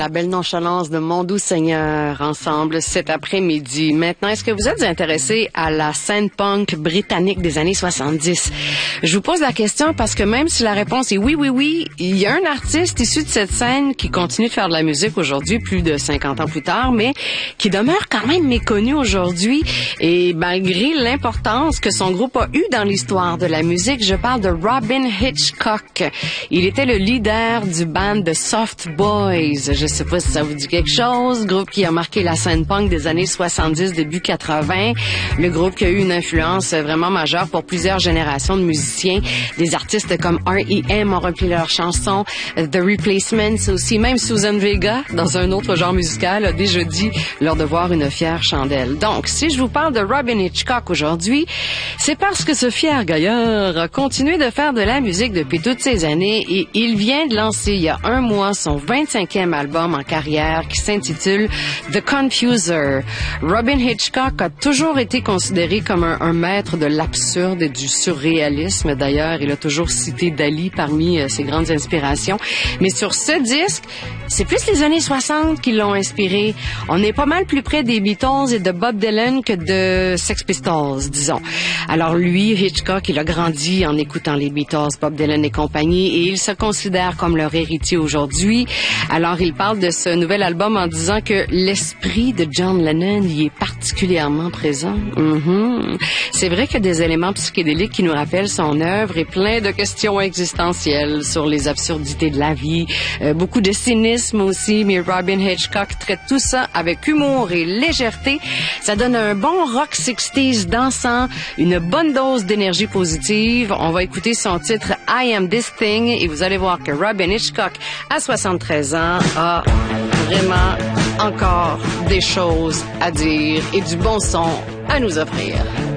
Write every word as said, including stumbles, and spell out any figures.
la belle nonchalance de Mon doux Seigneur ensemble cet après-midi. Maintenant, est-ce que vous êtes intéressé à la scène punk britannique des années soixante-dix? Je vous pose la question parce que même si la réponse est oui, oui, oui, il y a un artiste issu de cette scène qui continue de faire de la musique aujourd'hui, plus de cinquante ans plus tard, mais qui demeure quand même méconnu aujourd'hui. Et malgré l'importance que son groupe a eue dans l'histoire de la musique, je parle de Robyn Hitchcock. Il était le leader du band The Soft Boys. Je sais pas si ça vous dit quelque chose. Groupe qui a marqué la scène punk des années soixante-dix, début quatre-vingts. Le groupe qui a eu une influence vraiment majeure pour plusieurs générations de musiciens. Des artistes comme R E M ont repris leurs chansons. The Replacements aussi. Même Susan Vega, dans un autre genre musical, a déjà dit leur devoir une fière chandelle. Donc, si je vous parle de Robyn Hitchcock aujourd'hui, c'est parce que ce fier gaillard a continué de faire de la musique depuis toutes ces années et il vient de lancer il y a un mois son vingt-cinquième album en carrière qui s'intitule The Confuser. Robyn Hitchcock a toujours été considéré comme un, un maître de l'absurde et du surréalisme. D'ailleurs, il a toujours cité Dali parmi euh, ses grandes inspirations. Mais sur ce disque, c'est plus les années soixante qui l'ont inspiré. On est pas mal plus près des Beatles et de Bob Dylan que de Sex Pistols, disons. Alors lui, Hitchcock, il a grandi en écoutant les Beatles, Bob Dylan et compagnie, et il se considère comme leur héritier aujourd'hui. Alors il parle de ce nouvel album en disant que l'esprit de John Lennon y est particulièrement présent. Mm-hmm. C'est vrai qu'il y a des éléments psychédéliques qui nous rappellent son œuvre et plein de questions existentielles sur les absurdités de la vie, euh, beaucoup de cynisme aussi, mais Robyn Hitchcock traite tout ça avec humour et légèreté. Ça donne un bon rock sixties dansant, une bonne dose d'énergie positive. On va écouter son titre I Am This Thing et vous allez voir que Robyn Hitchcock, à soixante-treize ans, a vraiment encore des choses à dire et du bon son à nous offrir.